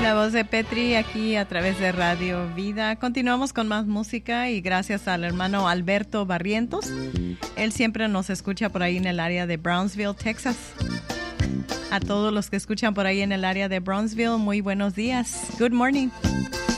La voz de Petri aquí a través de Radio Vida. Continuamos con más música y gracias al hermano Alberto Barrientos. Él siempre nos escucha por ahí en el área de Brownsville, Texas. A todos los que escuchan por ahí en el área de Brownsville, muy buenos días. Good morning.